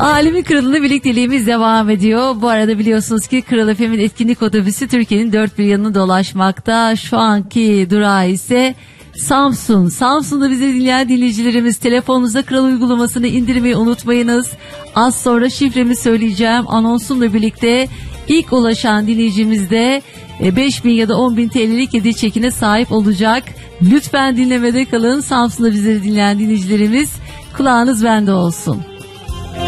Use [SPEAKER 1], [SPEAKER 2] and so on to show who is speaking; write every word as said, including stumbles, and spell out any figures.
[SPEAKER 1] Alemin Kralı'nda birlikteliğimiz devam ediyor. Bu arada biliyorsunuz ki Kral F M'in etkinlik otobüsü Türkiye'nin dört bir yanını dolaşmakta. Şu anki durağı ise Samsun. Samsun'da bizi dinleyen dinleyicilerimiz telefonunuzda Kral uygulamasını indirmeyi unutmayınız. Az sonra şifremi söyleyeceğim. Anonsumla birlikte ilk ulaşan dinleyicimiz de beş bin ya da on bin T L'lik hediye çekine sahip olacak. Lütfen dinlemede kalın. Samsun'da bizleri dinleyen dinleyicilerimiz, kulağınız bende olsun.